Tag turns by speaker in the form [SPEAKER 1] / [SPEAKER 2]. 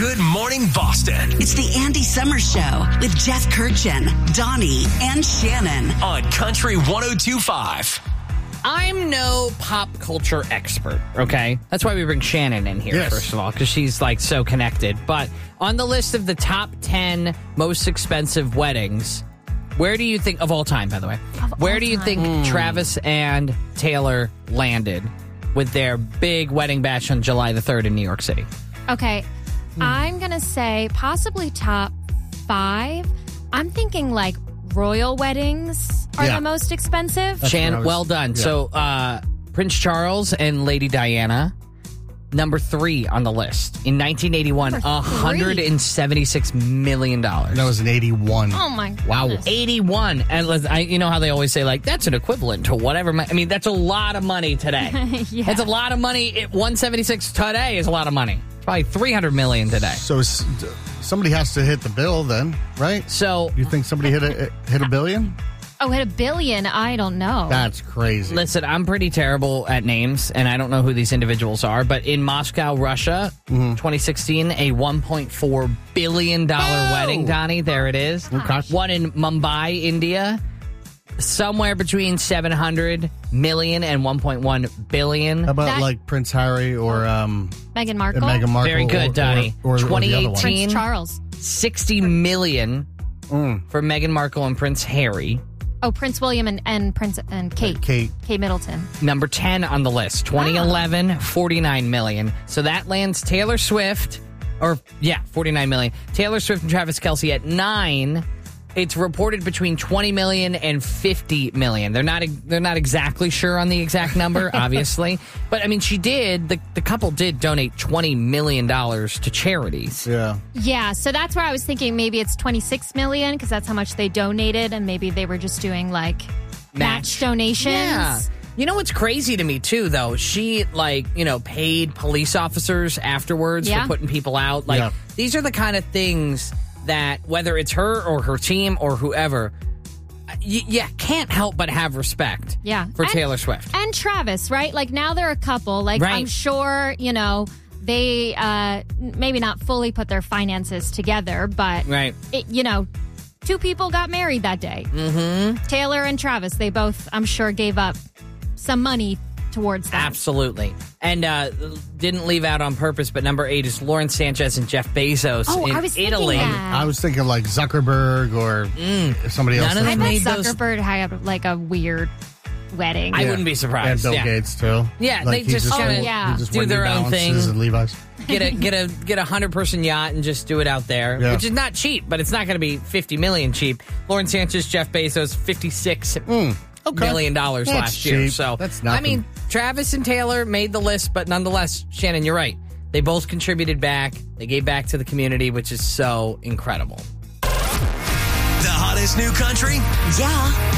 [SPEAKER 1] Good Morning Boston.
[SPEAKER 2] It's the Andy Summers Show with Jeff Kirchin, Donnie, and Shannon.
[SPEAKER 1] On Country 102.5.
[SPEAKER 3] I'm no pop culture expert, okay? That's why we bring Shannon in here, first of all, because she's, like, so connected. But on the list of the top 10 most expensive weddings, where do you think, of all time, by the way, where do you think Travis and Taylor landed with their big wedding bash on July the 3rd in New York City?
[SPEAKER 4] Okay, I'm going to say possibly top 5. I'm thinking, like, royal weddings are the most expensive.
[SPEAKER 3] Shan, well done. Yeah. So, Prince Charles and Lady Diana, number 3 on the list. In 1981, $176 million.
[SPEAKER 5] That was an 81.
[SPEAKER 4] Oh, my goodness.
[SPEAKER 3] Wow. 81. And you know how they always say, like, that's an equivalent to whatever. I mean, that's a lot of money today.
[SPEAKER 4] Yeah.
[SPEAKER 3] That's a lot of money. 176 today is a lot of money. It's probably $300 million today.
[SPEAKER 5] So somebody has to hit the bill then, right?
[SPEAKER 3] So
[SPEAKER 5] you think somebody hit a billion?
[SPEAKER 4] Oh, hit $1 billion? I don't know.
[SPEAKER 5] That's crazy.
[SPEAKER 3] Listen, I'm pretty terrible at names, and I don't know who these individuals are, but in Moscow, Russia, 2016, a $1.4 billion wedding, Donnie. There it is.
[SPEAKER 5] Okay.
[SPEAKER 3] One in Mumbai, India, somewhere between $700 million and $1.1 billion.
[SPEAKER 5] How about like Prince Harry or
[SPEAKER 4] Meghan Markle?
[SPEAKER 5] Meghan Markle.
[SPEAKER 3] Very good, Donnie.
[SPEAKER 5] Or
[SPEAKER 3] 2018,
[SPEAKER 4] Prince Charles.
[SPEAKER 3] $60 million for Meghan Markle and Prince Harry.
[SPEAKER 4] Oh, Prince William and Kate Middleton.
[SPEAKER 3] Number 10 on the list. 2011, $49 million. So that lands Taylor Swift, $49 million. Taylor Swift and Travis Kelce at 9. It's reported between $20 million and $50 million. They're not exactly sure on the exact number, obviously. But, I mean, the couple did donate $20 million to charities.
[SPEAKER 5] Yeah.
[SPEAKER 4] Yeah, so that's where I was thinking maybe it's $26 million because that's how much they donated, and maybe they were just doing, like, match donations.
[SPEAKER 3] Yeah. You know what's crazy to me, too, though? She, paid police officers afterwards for putting people out. These are the kind of things that whether it's her or her team or whoever, you can't help but have respect for Taylor Swift.
[SPEAKER 4] And Travis, right? Like, now they're a couple. Like, I'm sure, they maybe not fully put their finances together, but, two people got married that day. Mm-hmm. Taylor and Travis, they both, I'm sure, gave up some money towards that.
[SPEAKER 3] Absolutely. And didn't leave out on purpose, but number 8 is Lauren Sanchez and Jeff Bezos in Italy.
[SPEAKER 5] I was thinking like Zuckerberg or somebody else.
[SPEAKER 4] I bet Zuckerberg had like a weird wedding.
[SPEAKER 3] I wouldn't be surprised.
[SPEAKER 5] And Bill Gates too.
[SPEAKER 3] Yeah,
[SPEAKER 5] like
[SPEAKER 3] they just do their own thing.
[SPEAKER 5] And Levi's.
[SPEAKER 3] Get a 100-person yacht and just do it out there, which is not cheap, but it's not going to be $50 million cheap. Lauren Sanchez, Jeff Bezos, $56 million last year.
[SPEAKER 5] Cheap.
[SPEAKER 3] So
[SPEAKER 5] that's nothing.
[SPEAKER 3] I mean, Travis and Taylor made the list, but nonetheless, Shannon, you're right. They both contributed back. They gave back to the community, which is so incredible.
[SPEAKER 1] The hottest new country?
[SPEAKER 2] Yeah.